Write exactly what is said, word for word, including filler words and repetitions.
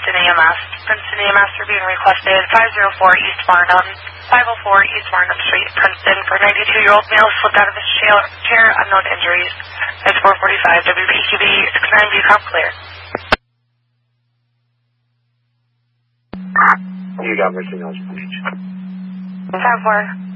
Princeton A M S. Princeton A M S are being requested five oh four East Barnum, five oh four East Barnum Street, Princeton, for a ninety-two-year-old male slipped out of his chair, chair unknown injuries. It's four forty-five, W P Q B six nine B, come clear. You got Michigan Beach. five four.